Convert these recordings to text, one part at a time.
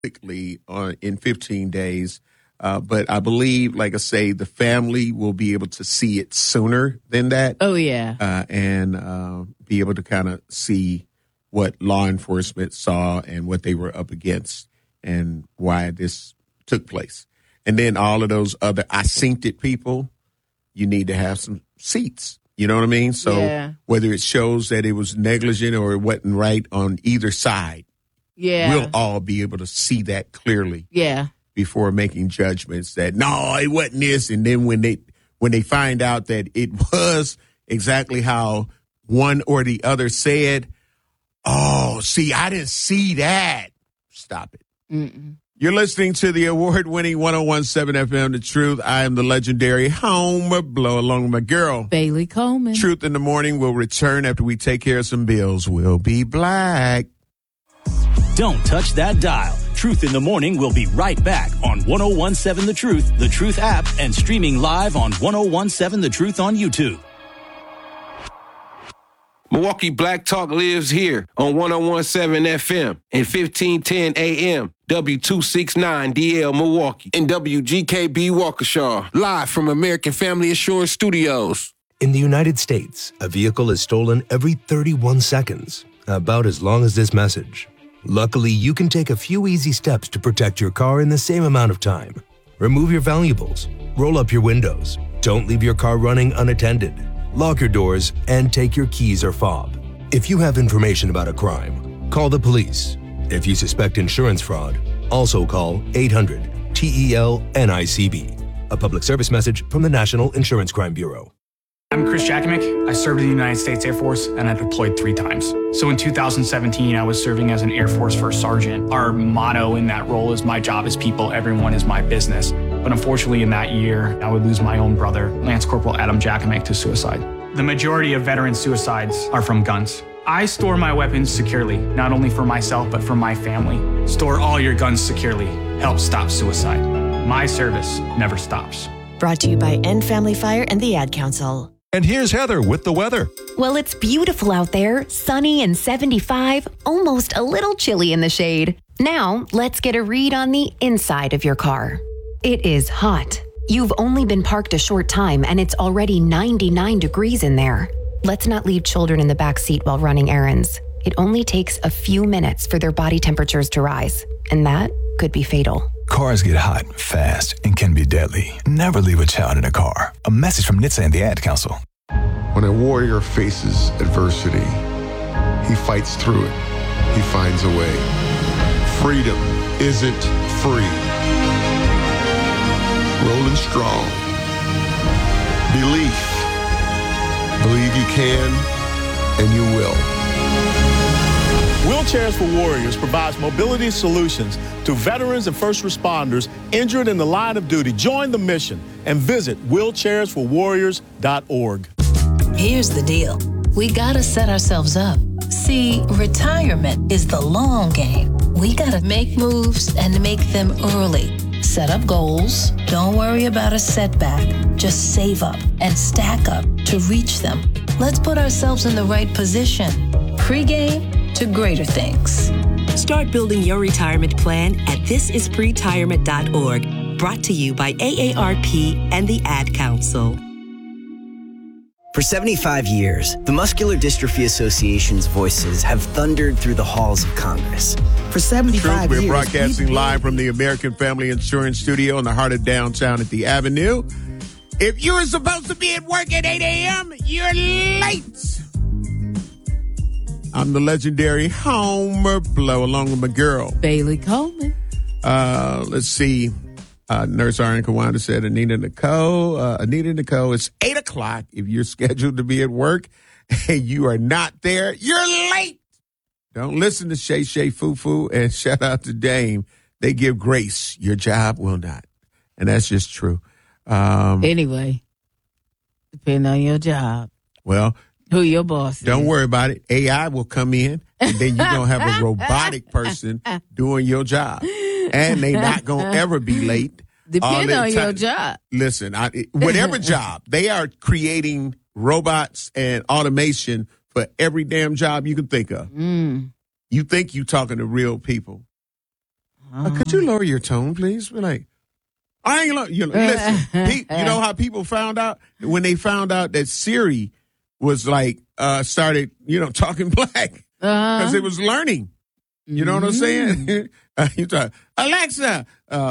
quickly in 15 days. But I believe, like I say, the family will be able to see it sooner than that. Oh, yeah. And be able to kind of see what law enforcement saw and what they were up against and why this took place. And then all of those other I synced it people, you need to have some seats. You know what I mean? So whether it shows that it was negligent or it wasn't right on either side, we'll all be able to see that clearly. Yeah. Before making judgments that no, it wasn't this, and then when they find out that it was exactly how one or the other said, oh, see, I didn't see that. Stop it. Mm-mm. You're listening to the award-winning 101.7 FM, The Truth. I am the legendary Homer Blow, along with my girl, Bailey Coleman. Truth in the Morning will return after we take care of some bills. We'll be black. Don't touch that dial. Truth in the Morning will be right back on 101.7 The Truth app, and streaming live on 101.7 The Truth on YouTube. Milwaukee Black Talk lives here on 101.7 FM and 1510 AM, W269DL Milwaukee, and WGKB Waukesha, live from American Family Assurance Studios. In the United States, a vehicle is stolen every 31 seconds, about as long as this message. Luckily, you can take a few easy steps to protect your car in the same amount of time. Remove your valuables, roll up your windows, don't leave your car running unattended, lock your doors, and take your keys or fob. If you have information about a crime, call the police. If you suspect insurance fraud, also call 800-TEL-NICB. A public service message from the National Insurance Crime Bureau. I'm Chris Jakomick. I served in the United States Air Force, and I deployed 3 times. So in 2017, I was serving as an Air Force First Sergeant. Our motto in that role is, my job is people, everyone is my business. But unfortunately in that year, I would lose my own brother, Lance Corporal Adam Jakomick, to suicide. The majority of veteran suicides are from guns. I store my weapons securely, not only for myself, but for my family. Store all your guns securely. Help stop suicide. My service never stops. Brought to you by End Family Fire and the Ad Council. And here's Heather with the weather. Well, it's beautiful out there, sunny and 75, almost a little chilly in the shade. Now, let's get a read on the inside of your car. It is hot. You've only been parked a short time and it's already 99 degrees in there. Let's not leave children in the back seat while running errands. It only takes a few minutes for their body temperatures to rise, and that could be fatal. Cars get hot, fast, and can be deadly. Never leave a child in a car. A message from NHTSA and the Ad Council. When a warrior faces adversity, he fights through it. He finds a way. Freedom isn't free. Rolling strong. Belief. Believe you can, and you will. Wheelchairs for Warriors provides mobility solutions to veterans and first responders injured in the line of duty. Join the mission and visit wheelchairsforwarriors.org. Here's the deal. We gotta set ourselves up. See, retirement is the long game. We gotta make moves and make them early. Set up goals. Don't worry about a setback. Just save up and stack up to reach them. Let's put ourselves in the right position. Pre-game to greater things. Start building your retirement plan at thisispretirement.org. Brought to you by AARP and the Ad Council. For 75 years, the Muscular Dystrophy Association's voices have thundered through the halls of Congress. For 75 years, we're broadcasting live from the American Family Insurance Studio in the heart of downtown at the Avenue. If you were supposed to be at work at 8 a.m., you're late. I'm the legendary Homer Blow, along with my girl, Bailey Coleman. Let's see. Nurse Arlen Kawanda said, Anita Nicole, it's 8 o'clock. If you're scheduled to be at work and you are not there, you're late. Don't listen to Shay Shay Foo Foo, and shout out to Dame. They give grace. Your job will not. And that's just true. Anyway, depending on your job. Well, who your boss is. Don't worry about it. AI will come in, and then you're going to have a robotic person doing your job. And they not going to ever be late. Depending on your job. Listen, whatever job, they are creating robots and automation for every damn job you can think of. Mm. You think you're talking to real people. Could you lower your tone, please? We're like, I ain't listen. You know how people found out when they found out that Siri was like started talking black because it was learning. You know what I'm saying? You talk, Alexa.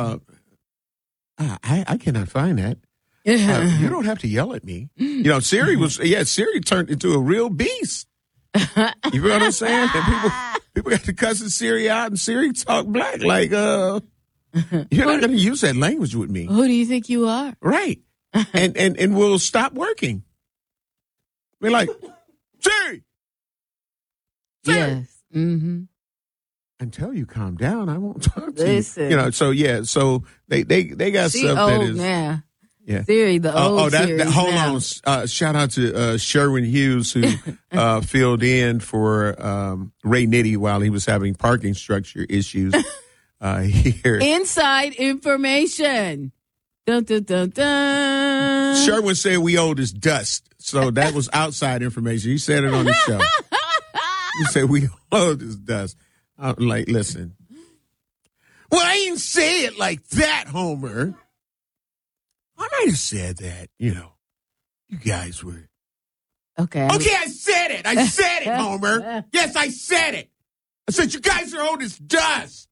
I cannot find that. You don't have to yell at me. Siri turned into a real beast. You know what I'm saying? And people got to cussing Siri out, and Siri talk black like, you're not going to use that language with me. Who do you think you are? Right. And we'll stop working. We're like, Siri! Yes. Mm-hmm. Until you calm down, I won't talk to Listen. you. So they got she stuff old that is now. Yeah. Siri, the old Siri. Hold on. Shout out to Sherwin Hughes, who filled in for Ray Nitty while he was having parking structure issues here. Inside information. Dun, dun, dun, dun. Sherwin said we old as dust. So that was outside information. He said it on the show. He said we old as dust. I'm like, listen. Well, I didn't say it like that, Homer. I might have said that, you guys were. Okay. Okay, I said it. I said it, Homer. Yes, I said it. I said you guys are old as dust.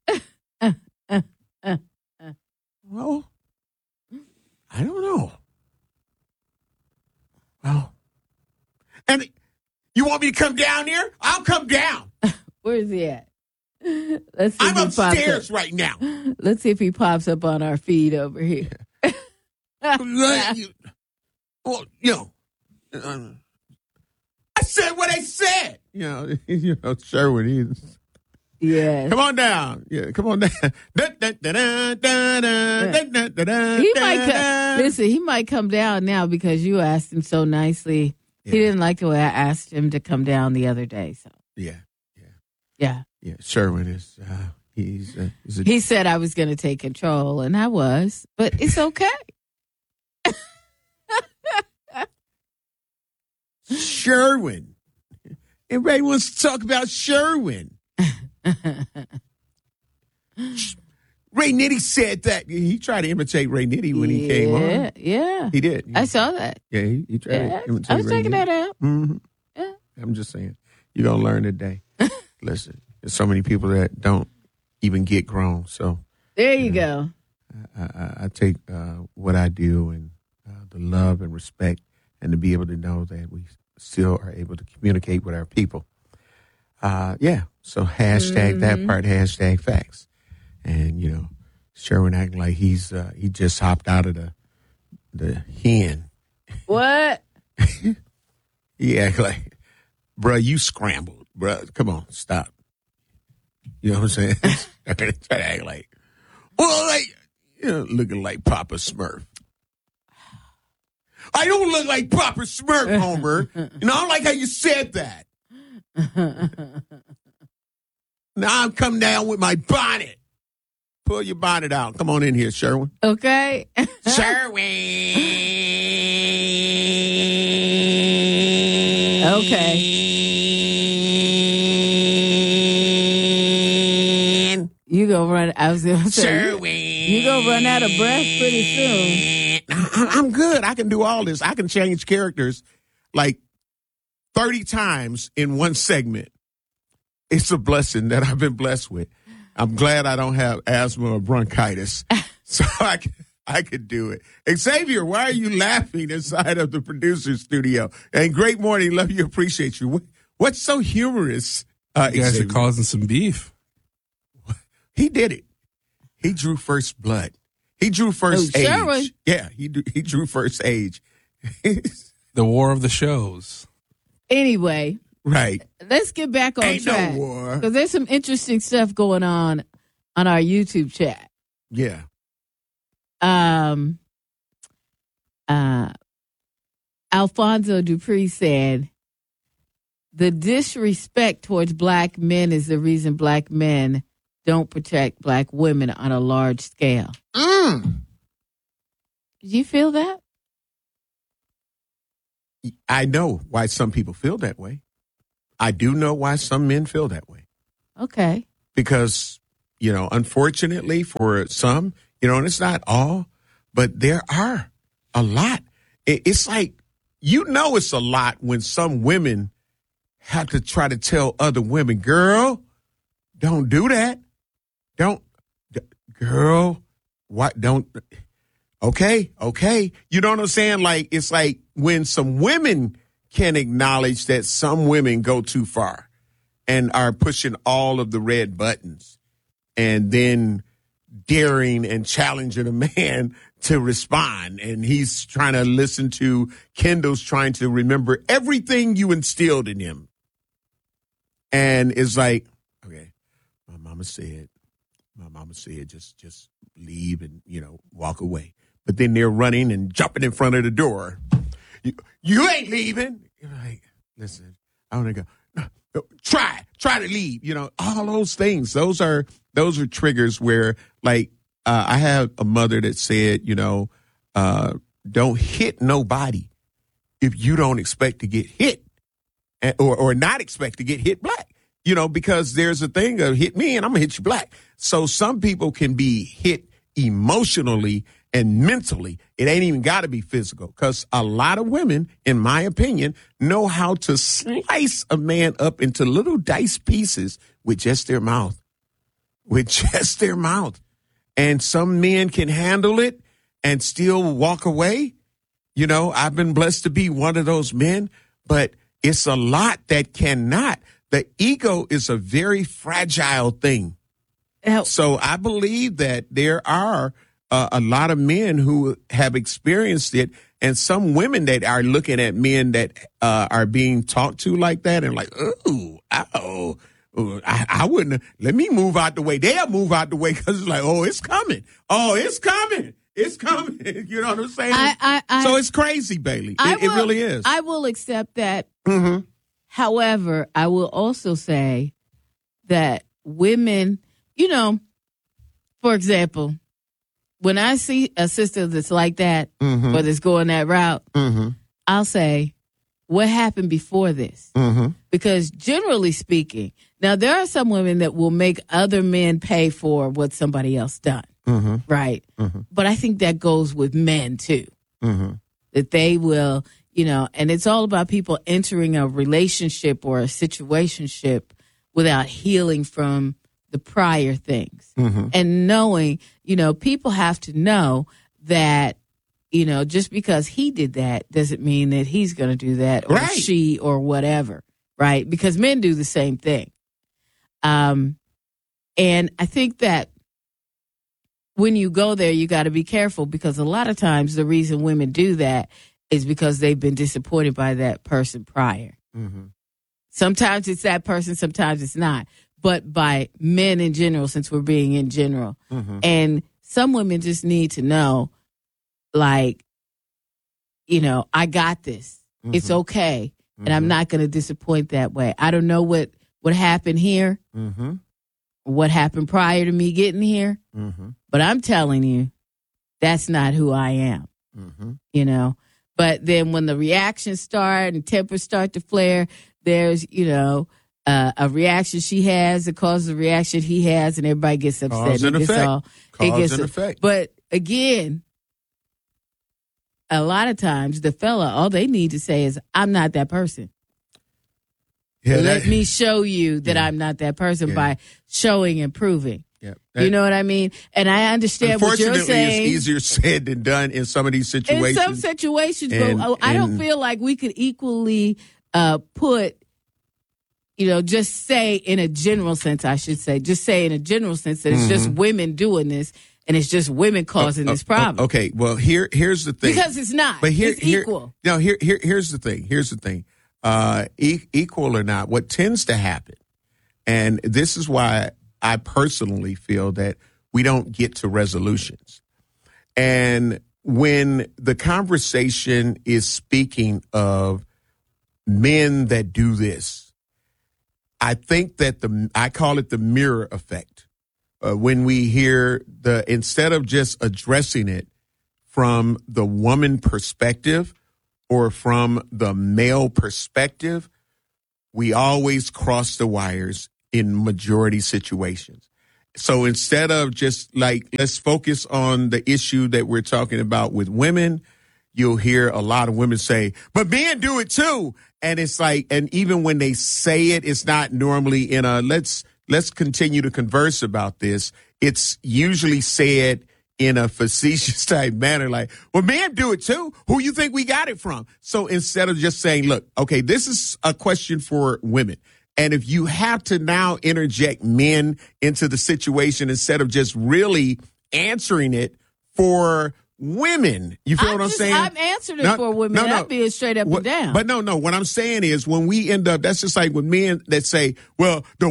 Well, I don't know. Well, and you want me to come down here? I'll come down. Where is he at? Let's see. I'm upstairs right now. Let's see if he pops up on our feed over here. Well, I said what I said. Sherwin. Yeah. Come on down. Yeah, come on down. He might come down now because you asked him so nicely. Yeah. He didn't like the way I asked him to come down the other day. So yeah. Sherwin is. He said I was going to take control, and I was, but it's okay. Sherwin. Everybody wants to talk about Sherwin. Ray Nitty said that. He tried to imitate Ray Nitty when he came on. Yeah. He did. I saw that. Yeah, he tried to imitate I was Ray checking Nitty. that out. Mm-hmm. Yeah. I'm just saying. You're going to learn today. Listen, there's so many people that don't even get grown. So there you go. I take what I do and the love and respect and to be able to know that we still are able to communicate with our people. So hashtag that part, hashtag facts. And, Sherwin acting like he just hopped out of the hen. What? He act like, bruh, you scrambled. Bruh, come on, stop. You know what I'm saying? Try to act like, looking like Papa Smurf. I don't look like Papa Smurf, Homer. I don't like how you said that. Now I'm coming down with my bonnet. Pull your bonnet out. Come on in here, Sherwin. Okay. Sherwin. Okay. You gonna run? I was gonna say. Sherwin. You gonna run out of breath pretty soon. I'm good. I can do all this. I can change characters like 30 times in one segment. It's a blessing that I've been blessed with. I'm glad I don't have asthma or bronchitis, so I could do it. Xavier, why are you laughing inside of the producer's studio? And great morning. Love you. Appreciate you. What's so humorous? You guys are causing some beef. He did it. He drew first blood. He drew first age. Sherwin. Yeah, he drew first age. The war of the shows. Anyway. Right. Let's get back on track. No war. Because there's some interesting stuff going on our YouTube chat. Yeah. Alfonso Dupree said, the disrespect towards black men is the reason black men don't protect black women on a large scale. Did you feel that? I know why some people feel that way. I do know why some men feel that way. Okay. Because unfortunately for some, and it's not all, but there are a lot. It's like, it's a lot when some women have to try to tell other women, girl, don't do that. Girl, what? Don't. Okay. You know what I'm saying? Like, it's like when some women can acknowledge that some women go too far and are pushing all of the red buttons and then daring and challenging a man to respond. And he's trying to listen to, Kendall's trying to remember everything you instilled in him. And it's like, okay, my mama said, just leave and, walk away. But then they're running and jumping in front of the door. You ain't leaving. You're like, listen, I want to go. No, try to leave. All those things. Those are triggers where, like, I have a mother that said, don't hit nobody if you don't expect to get hit, or not expect to get hit black. Because there's a thing of hit me and I'm gonna hit you black. So some people can be hit emotionally and mentally. It ain't even got to be physical, because a lot of women, in my opinion, know how to slice a man up into little dice pieces with just their mouth. And some men can handle it and still walk away. I've been blessed to be one of those men, but it's a lot that cannot. The ego is a very fragile thing. So I believe that there are a lot of men who have experienced it, and some women that are looking at men that are being talked to like that and like, ooh, ow. I wouldn't. Let me move out the way. They'll move out the way because it's like, oh, it's coming. It's coming. You know what I'm saying? So it's crazy, Bailey. It really is. I will accept that. Mm-hmm. However, I will also say that women, for example, when I see a sister that's like that, mm-hmm. or that's going that route, mm-hmm. I'll say, what happened before this? Mm-hmm. Because generally speaking, now there are some women that will make other men pay for what somebody else done, mm-hmm. right? Mm-hmm. But I think that goes with men too, mm-hmm. that they will, and it's all about people entering a relationship or a situationship without healing from the prior things, mm-hmm. and knowing, people have to know that, just because he did that doesn't mean that he's going to do that, or right. she, or whatever, right? Because men do the same thing. And I think that when you go there, you got to be careful, because a lot of times the reason women do that is because they've been disappointed by that person prior. Mm-hmm. Sometimes it's that person, sometimes it's not. But by men in general, since we're being in general. Mm-hmm. And some women just need to know, like, I got this. Mm-hmm. It's okay. Mm-hmm. And I'm not going to disappoint that way. I don't know what happened here, mm-hmm. what happened prior to me getting here. Mm-hmm. But I'm telling you, that's not who I am, mm-hmm. But then when the reactions start and tempers start to flare, there's, a reaction she has that causes a reaction he has, and everybody gets upset. Cause and effect. Cause and effect. But again, a lot of times the fella, all they need to say is, I'm not that person. Yeah, Let me show you that I'm not that person by showing and proving. Yeah, you know what I mean? And I understand what you're saying. It's easier said than done in some of these situations. In some situations, but I don't feel like we could equally put, just say in a general sense, I should say, just say in a general sense that it's just women doing this and it's just women causing this problem. Okay, well, here's the thing. Because it's not. But it's equal. No, here's the thing. Here's the thing. Equal or not, what tends to happen, and this is why I personally feel that we don't get to resolutions. And when the conversation is speaking of men that do this, I think that I call it the mirror effect. When we hear instead of just addressing it from the woman perspective or from the male perspective, we always cross the wires in majority situations. So instead of just like, let's focus on the issue that we're talking about with women, you'll hear a lot of women say, but men do it too. And it's like, and even when they say it, it's not normally in a, let's continue to converse about this. It's usually said in a facetious type manner, like, well, men do it too. Who you think we got it from? So instead of just saying, look, okay, this is a question for women. And if you have to now interject men into the situation instead of just really answering it for women, you feel what I'm saying? I'm answering it for women. I'm being straight up and down. But no. What I'm saying is when we end up, that's just like with men that say, well, the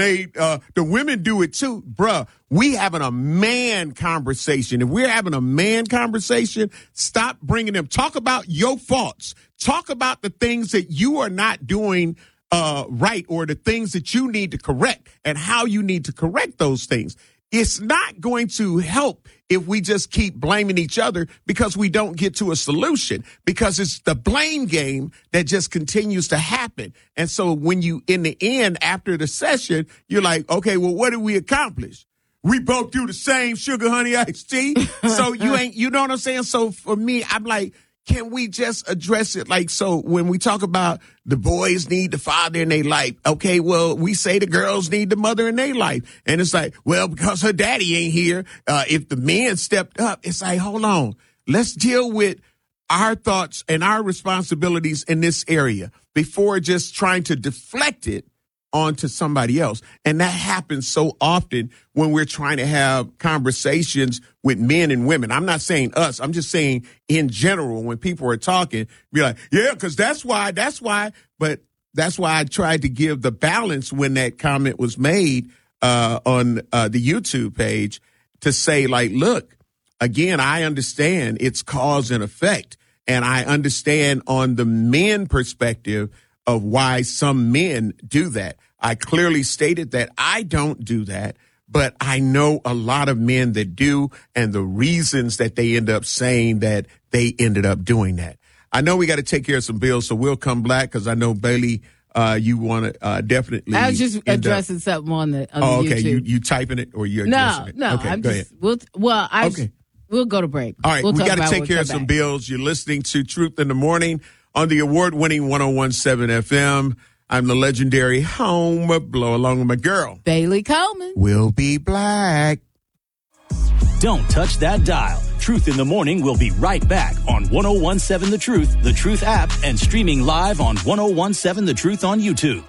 women do it too. Bruh, we having a man conversation. If we're having a man conversation, stop bringing them. Talk about your faults. Talk about the things that you are not doing right, or the things that you need to correct and how you need to correct those things. It's not going to help if we just keep blaming each other because we don't get to a solution, because it's the blame game that just continues to happen. And so when you, in the end, after the session, you're like, okay, well, what did we accomplish? We both do the same sugar, honey, iced tea. So you know what I'm saying? So for me, I'm like, can we just address it? Like, so when we talk about the boys need the father in their life, okay, well, we say the girls need the mother in their life. And it's like, well, because her daddy ain't here, if the men stepped up, it's like, hold on, let's deal with our thoughts and our responsibilities in this area before just trying to deflect it onto somebody else. And that happens so often when we're trying to have conversations with men and women. I'm not saying us. I'm just saying in general, when people are talking, be like, yeah, because that's why. But that's why I tried to give the balance when that comment was made on the YouTube page to say, like, look, again, I understand it's cause and effect. And I understand on the men perspective of why some men do that. I clearly stated that I don't do that, but I know a lot of men that do, and the reasons that they end up saying that they ended up doing that. I know we got to take care of some bills, so we'll come back because I know, Bailey, you want to definitely. I was just addressing something on the okay. YouTube. You typing it or you're addressing it? No. Okay, I'm go just, ahead. We'll go to break. All right, we'll we got to take care of some bills. You're listening to Truth in the Morning on the award-winning 101.7 FM. I'm the legendary Home Blow, along with my girl, Bailey Coleman. We'll be black. Don't touch that dial. Truth in the Morning will be right back on 101.7 The Truth app, and streaming live on 101.7 The Truth on YouTube.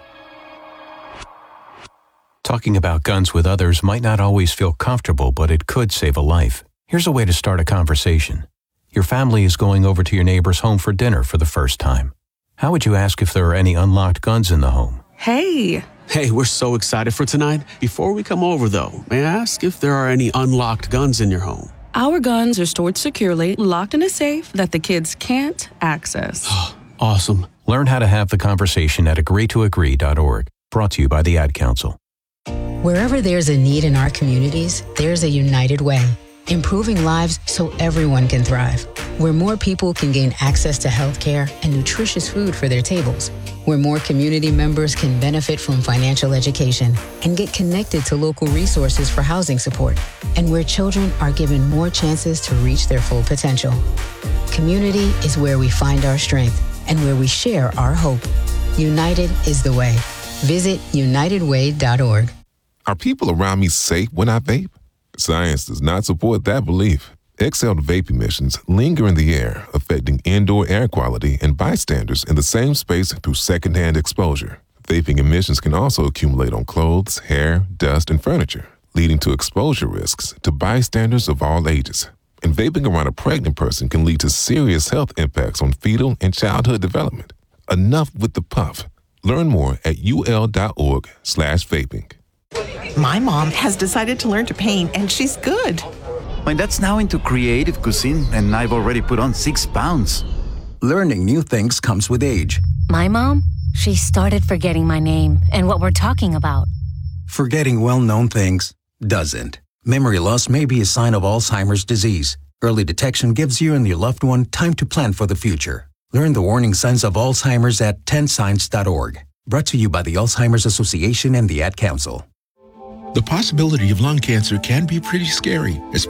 Talking about guns with others might not always feel comfortable, but it could save a life. Here's a way to start a conversation. Your family is going over to your neighbor's home for dinner for the first time. How would you ask if there are any unlocked guns in the home? Hey, we're so excited for tonight. Before we come over, though, may I ask if there are any unlocked guns in your home? Our guns are stored securely, locked in a safe that the kids can't access. Awesome. Learn how to have the conversation at agreetoagree.org. Brought to you by the Ad Council. Wherever there's a need in our communities, there's a United Way. Improving lives so everyone can thrive. Where more people can gain access to healthcare and nutritious food for their tables. Where more community members can benefit from financial education and get connected to local resources for housing support. And where children are given more chances to reach their full potential. Community is where we find our strength and where we share our hope. United is the way. Visit unitedway.org. Are people around me safe when I vape? Science does not support that belief. Exhaled vape emissions linger in the air, affecting indoor air quality and bystanders in the same space through secondhand exposure. Vaping emissions can also accumulate on clothes, hair, dust, and furniture, leading to exposure risks to bystanders of all ages. And vaping around a pregnant person can lead to serious health impacts on fetal and childhood development. Enough with the puff. Learn more at ul.org/vaping. My mom has decided to learn to paint, and she's good. My dad's now into creative cuisine, and I've already put on 6 pounds. Learning new things comes with age. My mom, she started forgetting my name and what we're talking about. Forgetting well-known things doesn't. Memory loss may be a sign of Alzheimer's disease. Early detection gives you and your loved one time to plan for the future. Learn the warning signs of Alzheimer's at 10signs.org. Brought to you by the Alzheimer's Association and the Ad Council. The possibility of lung cancer can be pretty scary, especially